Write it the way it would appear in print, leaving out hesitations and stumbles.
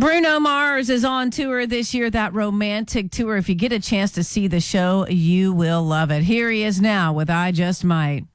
Bruno Mars is on tour this year, that romantic tour. If you get a chance to see the show, you will love it. Here he is now with I Just Might.